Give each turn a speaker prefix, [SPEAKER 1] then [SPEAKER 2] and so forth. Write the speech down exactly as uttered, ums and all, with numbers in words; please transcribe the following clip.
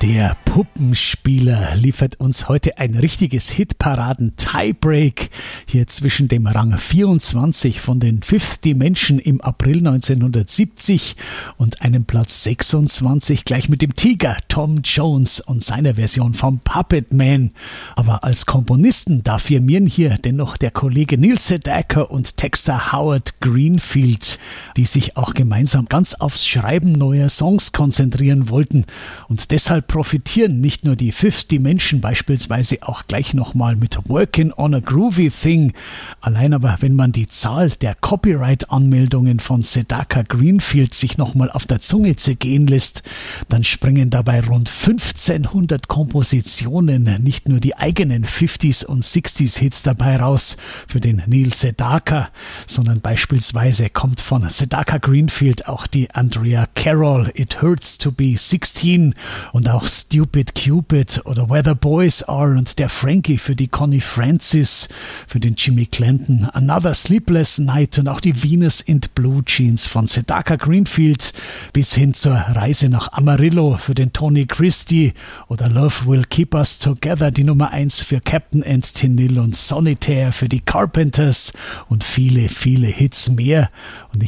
[SPEAKER 1] Der Puppenspieler liefert uns heute ein richtiges Hitparaden-Tiebreak hier zwischen dem Rang vierundzwanzig von den Fifth Dimension im April neunzehnhundertsiebzig und einem Platz sechsundzwanzig gleich mit dem Tiger Tom Jones und seiner Version vom Puppet Man. Aber als Komponisten, da firmieren hier dennoch der Kollege Neil Sedaka und Texter Howard Greenfield, die sich auch gemeinsam ganz aufs Schreiben neuer Songs konzentrieren wollten und deshalb profitieren nicht nur die Fifth Dimension beispielsweise auch gleich nochmal mit Workin' on a Groovy Thing. Allein aber, wenn man die Zahl der Copyright-Anmeldungen von Sedaka Greenfield sich nochmal auf der Zunge zergehen lässt, dann springen dabei rund fünfzehnhundert Kompositionen, nicht nur die eigenen fünfziger und sechziger Hits dabei raus für den Neil Sedaka, sondern beispielsweise kommt von Sedaka Greenfield auch die Andrea Carroll It Hurts to be sixteen und auch Stupid Cupid oder Where the Boys Are und der Frankie für die Connie Francis, für den Jimmy Clanton, Another Sleepless Night und auch die Venus in Blue Jeans von Sedaka Greenfield bis hin zur Reise nach Amarillo für den Tony Christie oder Love Will Keep Us Together, die Nummer eins für Captain and Tennille und Solitaire für die Carpenters und viele, viele Hits mehr. Und ich